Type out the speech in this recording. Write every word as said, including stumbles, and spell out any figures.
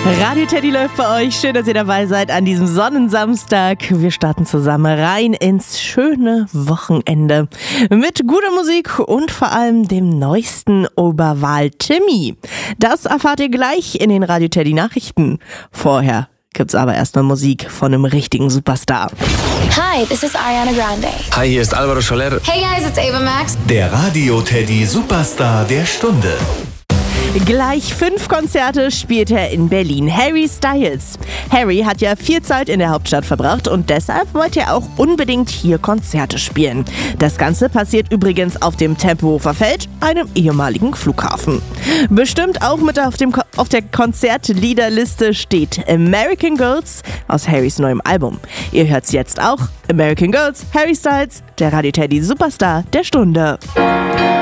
Radio Teddy läuft bei euch. Schön, dass ihr dabei seid an diesem Sonnensamstag. Wir starten zusammen rein ins schöne Wochenende mit guter Musik und vor allem dem neuesten Oberwahl-Timmy. Das erfahrt ihr gleich in den Radio Teddy Nachrichten. Vorher gibt's aber erstmal Musik von einem richtigen Superstar. Hi, this is Ariana Grande. Hi, hier ist Alvaro Soler. Hey guys, it's Ava Max. Der Radio Teddy Superstar der Stunde. Gleich fünf Konzerte spielt er in Berlin. Harry Styles. Harry hat ja viel Zeit in der Hauptstadt verbracht und deshalb wollte er auch unbedingt hier Konzerte spielen. Das Ganze passiert übrigens auf dem Tempelhofer Feld, einem ehemaligen Flughafen. Bestimmt auch mit auf, dem Ko- auf der Konzertliederliste steht American Girls aus Harrys neuem Album. Ihr hört's jetzt auch. American Girls, Harry Styles, der Radio Teddy Superstar der Stunde.